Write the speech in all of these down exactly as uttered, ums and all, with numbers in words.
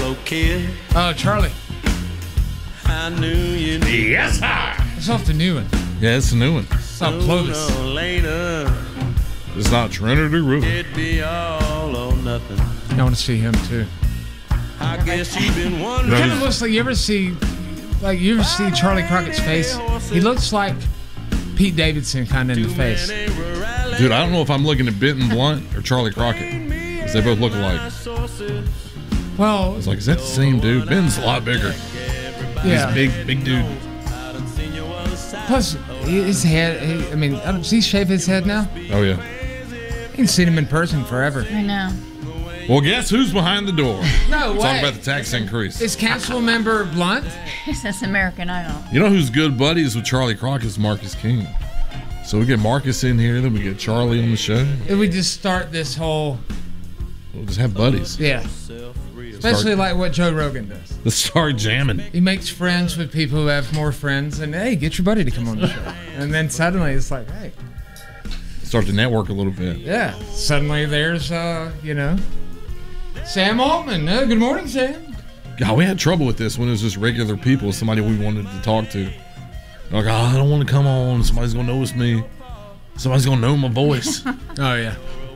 Buffalo Kid. Oh, Charlie. I knew you knew. Yes, sir. It's off the new one. Yeah, it's a new one. It's not Clovis. Sooner or later, It's not Trinity River. it'd be all or nothing. I want to see him too. I guess you've been wondering. Kind of looks like you ever see, like you ever see Charlie Crockett's face? He looks like Pete Davidson kind of in the face. Dude, I don't know if I'm looking at Benton Blunt or Charlie Crockett, because they both look alike. Well, It's like, is that the same dude? Ben's a lot bigger. yeah. He's big, big dude. Plus, his head. He, I mean, I don't, does he shave his head now? Oh, yeah. You can see him in person forever. I know. Well, guess who's behind the door? No way. Talking about the tax increase. Is council member Blunt? That's American Idol. You know who's good buddies with Charlie Crockett is Marcus King. So we get Marcus in here, then we get Charlie on the show. If we just start this whole, We'll just have buddies. yeah. Especially like what Joe Rogan does. Let's start jamming. He makes friends with people who have more friends, and hey, get your buddy to come on the show. And then suddenly it's like, hey, Start to network a little bit. yeah. Suddenly there's, uh, you know, Sam Altman. Uh, good morning, Sam. God, we had trouble with this when it was just regular people, somebody we wanted to talk to. Like, oh, I don't want to come on. Somebody's going to know it's me. Somebody's going to know my voice. Oh, yeah.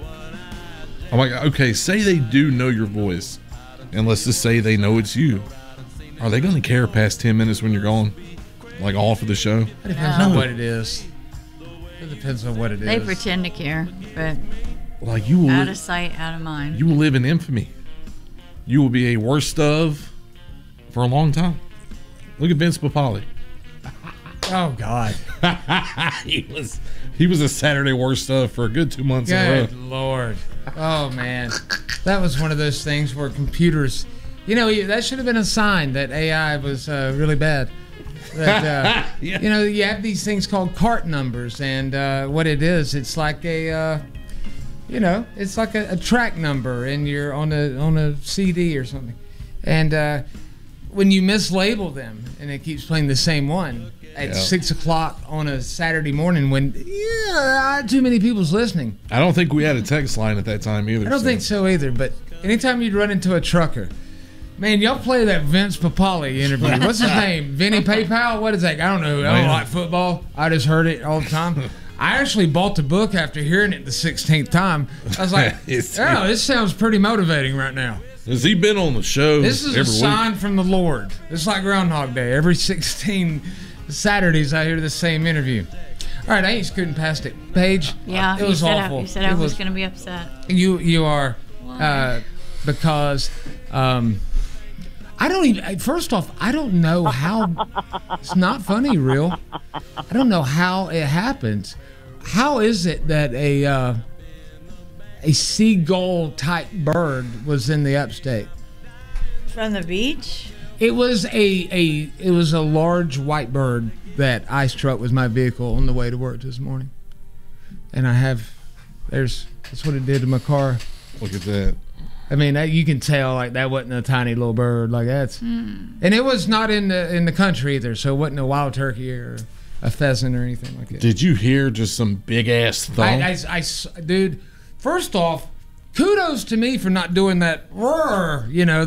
I'm like, okay, say they do know your voice, and let's just say they know it's you. Are they going to care past ten minutes when you're gone? Like, all for the show? It depends No. on what it is. It depends on what it is. They pretend to care, but Like, you will, out li- of sight, out of mind. you will live in infamy. You will be a worst of for a long time. Look at Vince Papali. Oh, God. he was he was a Saturday worst of for a good two months in a Good row. Lord. Oh, man. That was one of those things where computers, you know, you- that should have been a sign that A I was uh, really bad. That, uh, Yeah. You know, you have these things called cart numbers, and uh, what it is, it's like a, uh, you know, it's like a, a track number, and you're on a on a C D or something, and uh, when you mislabel them, and it keeps playing the same one at Yeah. six o'clock on a Saturday morning when yeah, not too many people's listening. I don't think we had a text line at that time either. I don't so- think so either, but anytime you'd run into a trucker, man, y'all play that Vince Papali interview. What's his name? Vinny PayPal? What is that? I don't know. I don't Man. like football. I just heard it all the time. I actually bought the book after hearing it the sixteenth time. I was like, It's- oh, this sounds pretty motivating right now. Has he been on the show This is every a week? sign from the Lord. It's like Groundhog Day. Every sixteen Saturdays, I hear the same interview. All right, I ain't scooting past it. Paige, Yeah, it you was said awful. I, you said It I was, was- going to be upset. You you are, Why? uh, because um, I don't even. First off, I don't know how. It's not funny, real. I don't know how it happens. How is it that a uh, a seagull type bird was in the upstate? From the beach? It was a, a it was a large white bird that I struck with my vehicle on the way to work this morning, and I have there's that's what it did to my car. Look at that. I mean, that, you can tell like that wasn't a tiny little bird like that's, and it was not in the in the country either, so it wasn't a wild turkey or a pheasant or anything like that. Did you hear just some big ass thump? I, I, I s- dude, first off, kudos to me for not doing that roar, you know.